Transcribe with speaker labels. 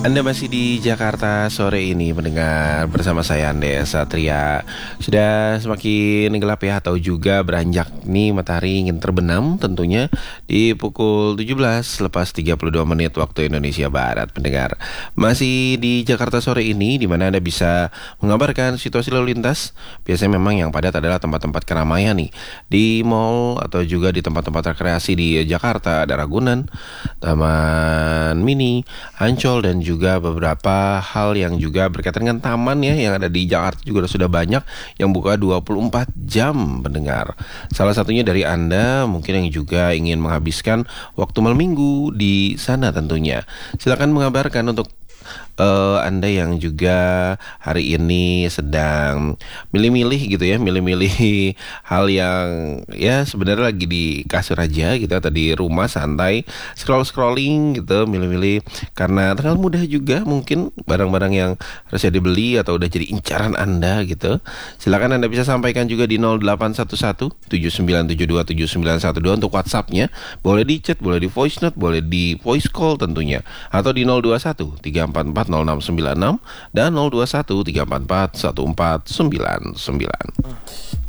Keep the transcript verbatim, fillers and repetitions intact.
Speaker 1: Anda masih di Jakarta sore ini mendengar bersama saya Andes Satria. Sudah semakin gelap ya, atau juga beranjak nih matahari ingin terbenam tentunya di pukul tujuh belas lepas tiga puluh dua menit waktu Indonesia Barat. Pendengar masih di Jakarta sore ini, di mana Anda bisa mengabarkan situasi lalu lintas. Biasanya memang yang padat adalah tempat-tempat keramaian nih, di mall atau juga di tempat-tempat rekreasi di Jakarta. Ada Ragunan, Taman Mini, Ancol, dan juga beberapa hal yang juga berkaitan dengan taman ya, yang ada di Jakarta juga sudah banyak yang buka dua puluh empat jam, pendengar. Salah satunya dari Anda mungkin yang juga ingin menghabiskan waktu malam minggu di sana tentunya. Silakan mengabarkan untuk Uh, Anda yang juga hari ini sedang milih-milih gitu ya, milih-milih hal yang ya sebenarnya lagi di kasur aja gitu, atau di rumah santai scroll-scrolling gitu, milih-milih karena tanggal mudah juga mungkin barang-barang yang harusnya dibeli atau udah jadi incaran Anda gitu. Silakan Anda bisa sampaikan juga di nol delapan satu satu tujuh sembilan tujuh dua tujuh sembilan satu dua untuk WhatsApp-nya. Boleh di chat, boleh di voice note, boleh di voice call tentunya, atau di nol dua satu tiga empat empat nol enam sembilan enam dan nol dua satu tiga empat empat satu empat sembilan sembilan.